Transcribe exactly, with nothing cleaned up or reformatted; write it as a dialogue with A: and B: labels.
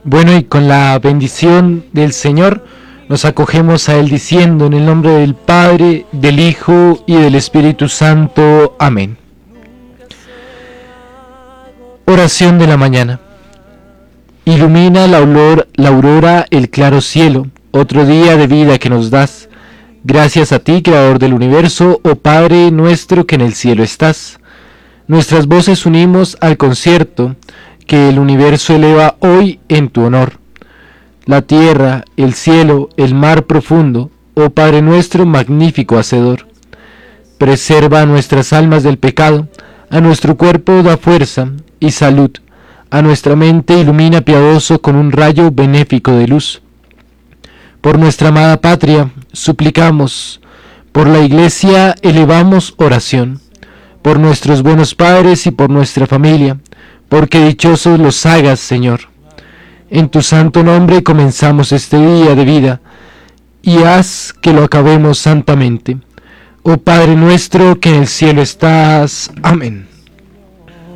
A: Bueno, y con la bendición del Señor nos acogemos a Él diciendo en el nombre del Padre, del Hijo y del Espíritu Santo. Amén. Oración de la mañana. Ilumina la, olor, la aurora el claro cielo, otro día de vida que nos das. Gracias a ti, Creador del universo, oh Padre nuestro que en el cielo estás. Nuestras voces unimos al concierto que el universo eleva hoy en tu honor. La tierra, el cielo, el mar profundo, oh Padre nuestro magnífico Hacedor. Preserva a nuestras almas del pecado, a nuestro cuerpo da fuerza y salud, a nuestra mente ilumina piadoso con un rayo benéfico de luz. Por nuestra amada patria suplicamos, por la Iglesia elevamos oración, por nuestros buenos padres y por nuestra familia, porque dichosos los hagas, Señor. En tu santo nombre comenzamos este día de vida, y haz que lo acabemos santamente. Oh Padre nuestro que en el cielo estás. Amén.